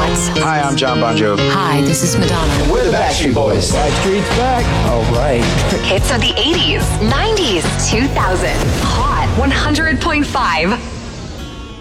hot. Hi, I'm John Bon Jovi. Hi, this is Madonna. We're the Backstreet Boys. Backstreet's back. All right. Hits of the 80s, 90s, 2000. Hot 100.5.